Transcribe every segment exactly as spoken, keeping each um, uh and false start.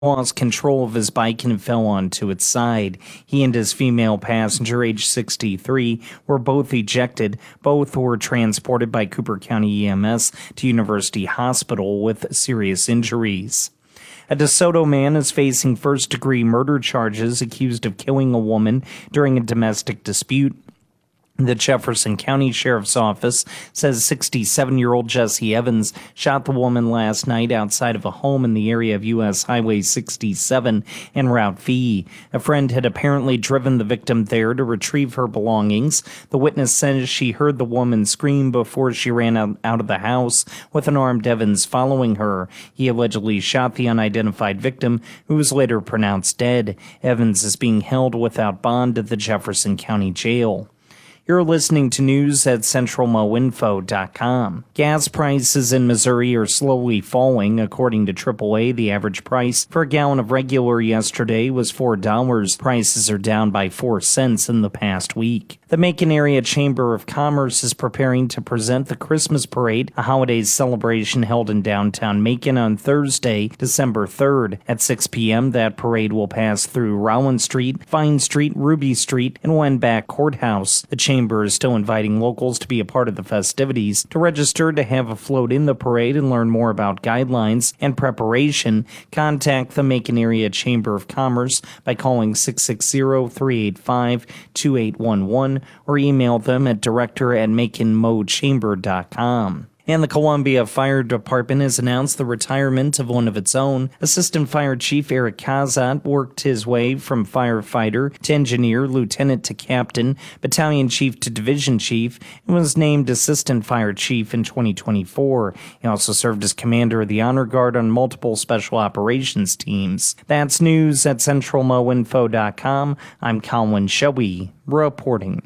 lost control of his bike and fell onto its side. He and his female passenger, age sixty-three, were both ejected. Both were transported by Cooper County E M S to University Hospital with serious injuries. A DeSoto man is facing first-degree murder charges accused of killing a woman during a domestic dispute. The Jefferson County Sheriff's Office says sixty-seven-year-old Jesse Evans shot the woman last night outside of a home in the area of U S Highway sixty-seven and Route V. A friend had apparently driven the victim there to retrieve her belongings. The witness says she heard the woman scream before she ran out, out of the house, with an armed Evans following her. He allegedly shot the unidentified victim, who was later pronounced dead. Evans is being held without bond at the Jefferson County Jail. You're listening to news at central mo info dot com. Gas prices in Missouri are slowly falling. According to triple A, the average price for a gallon of regular yesterday was four dollars. Prices are down by four cents in the past week. The Macon Area Chamber of Commerce is preparing to present the Christmas Parade, a holiday celebration held in downtown Macon on Thursday, December third. At six p.m., that parade will pass through Rowan Street, Vine Street, Ruby Street, and Wenback Courthouse. The Chamber is still inviting locals to be a part of the festivities. To register to have a float in the parade and learn more about guidelines and preparation, contact the Macon Area Chamber of Commerce by calling six six zero, three eight five, two eight one one or email them at director at macon mo chamber dot com. And the Columbia Fire Department has announced the retirement of one of its own. Assistant Fire Chief Eric Kazat worked his way from firefighter to engineer, lieutenant to captain, battalion chief to division chief, and was named Assistant Fire Chief in twenty twenty-four. He also served as commander of the Honor Guard on multiple special operations teams. That's news at central mo info dot com. I'm Colin Showy reporting.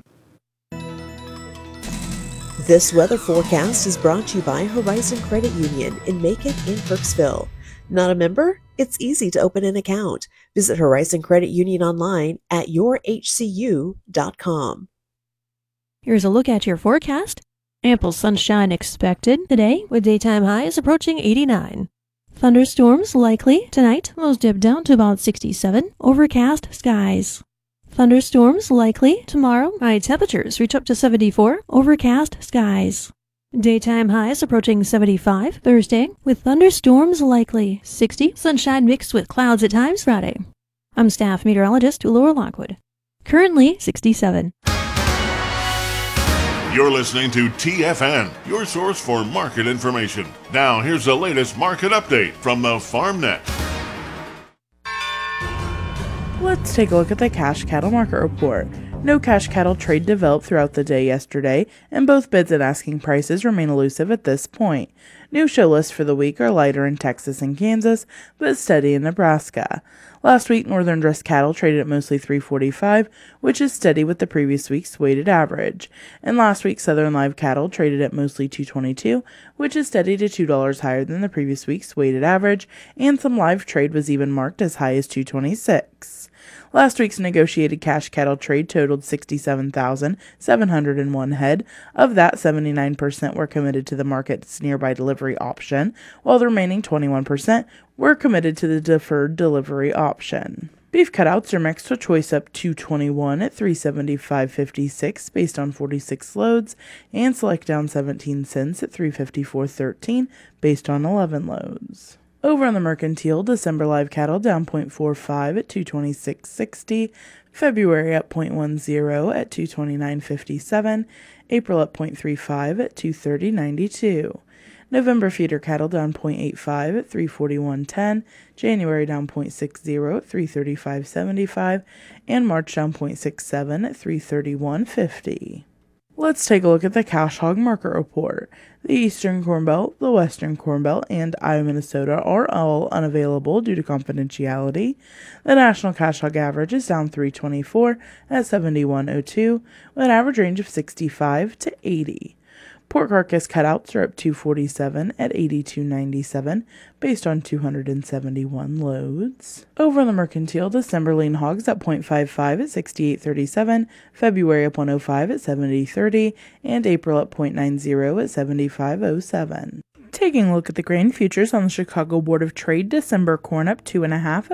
This weather forecast is brought to you by Horizon Credit Union in Macon and Kirksville. Not a member? It's easy to open an account. Visit Horizon Credit Union online at your h c u dot com. Here's a look at your forecast. Ample sunshine expected today with daytime highs approaching eighty-nine. Thunderstorms likely tonight, most dip down to about sixty-seven. Overcast skies. Thunderstorms likely tomorrow. High temperatures reach up to seventy-four. Overcast skies. Daytime highs approaching seventy-five. Thursday with thunderstorms likely. sixty. Sunshine mixed with clouds at times. Friday. I'm staff meteorologist Laura Lockwood. Currently sixty-seven. You're listening to T F N, your source for market information. Now here's the latest market update from the FarmNet. Let's take a look at the cash cattle market report. No cash cattle trade developed throughout the day yesterday, and both bids and asking prices remain elusive at this point. New show lists for the week are lighter in Texas and Kansas, but steady in Nebraska. Last week, northern dressed cattle traded at mostly three forty-five, which is steady with the previous week's weighted average. And last week, southern live cattle traded at mostly two twenty-two, which is steady to two dollars higher than the previous week's weighted average, and some live trade was even marked as high as two twenty-six. Last week's negotiated cash cattle trade totaled sixty-seven thousand seven hundred one head. Of that, seventy-nine percent were committed to the market's nearby delivery option, while the remaining twenty-one percent were committed to the deferred delivery option. Beef cutouts are mixed with choice up two twenty-one at three seventy-five fifty-six based on forty-six loads, and select down seventeen cents at three fifty-four thirteen based on eleven loads. Over on the mercantile, December live cattle down zero point four five at two twenty-six sixty, February up zero point one zero at two twenty-nine fifty-seven, April up zero point three five at two thirty ninety-two. November feeder cattle down zero point eight five at three forty-one ten, January down zero point six zero at three thirty-five seventy-five, and March down zero point six seven at three thirty-one fifty. Let's take a look at the cash hog market report. The Eastern Corn Belt, the Western Corn Belt, and Iowa, Minnesota are all unavailable due to confidentiality. The national cash hog average is down three twenty-four at seventy-one oh two, with an average range of sixty-five to eighty. Pork carcass cutouts are up two forty-seven at eighty-two ninety-seven based on two hundred seventy-one loads. Over on the mercantile, December lean hogs up zero point five five at sixty-eight thirty-seven, February up one oh five at seventy thirty, and April up zero point nine zero at seventy-five oh seven. Taking a look at the grain futures on the Chicago Board of Trade, December corn up two and a half